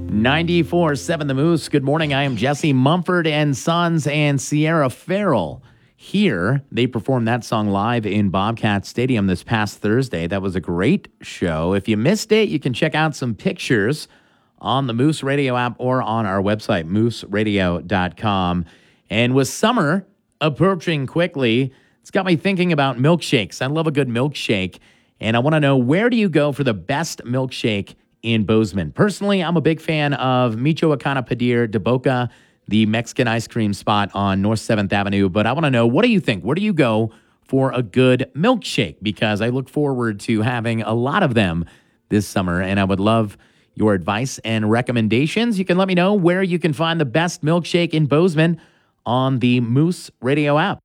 94.7 The Moose. Good morning. I am Jesse Mumford and Sons and Sierra Farrell here. They performed that song live in Bobcat Stadium this past Thursday. That was a great show. If you missed it, you can check out some pictures on the Moose Radio app or on our website, mooseradio.com. And with summer approaching quickly, it's got me thinking about milkshakes. I love a good milkshake, and I want to know, where do you go for the best milkshake in Bozeman? Personally, I'm a big fan of Michoacana Padir de Boca, the Mexican ice cream spot on North 7th Avenue. But I want to know, what do you think? Where do you go for a good milkshake? Because I look forward to having a lot of them this summer, and I would love your advice and recommendations. You can let me know where you can find the best milkshake in Bozeman on the Moose Radio app.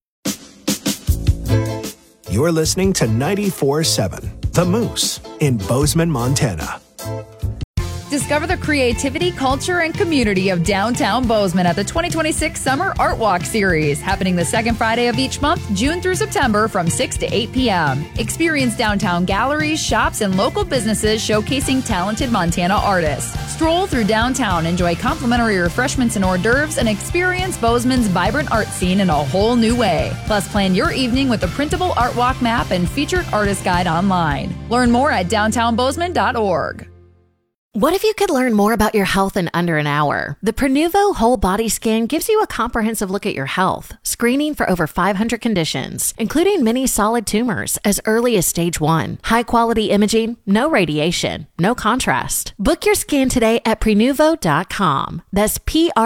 You're listening to 94.7 The Moose in Bozeman, Montana. Discover the creativity, culture, and community of downtown Bozeman at the 2026 Summer Art Walk Series, happening the second Friday of each month, June through September, from 6 to 8 p.m. Experience downtown galleries, shops, and local businesses showcasing talented Montana artists. Stroll through downtown, enjoy complimentary refreshments and hors d'oeuvres, and experience Bozeman's vibrant art scene in a whole new way. Plus, plan your evening with a printable art walk map and featured artist guide online. Learn more at downtownbozeman.org. What if you could learn more about your health in under an hour? The Prenuvo Whole Body Scan gives you a comprehensive look at your health, screening for over 500 conditions, including many solid tumors as early as stage 1. High-quality imaging, no radiation, no contrast. Book your scan today at Prenuvo.com. That's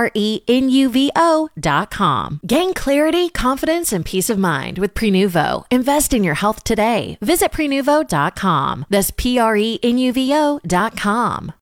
Prenuvo.com. Gain clarity, confidence, and peace of mind with Prenuvo. Invest in your health today. Visit Prenuvo.com. That's Prenuvo.com.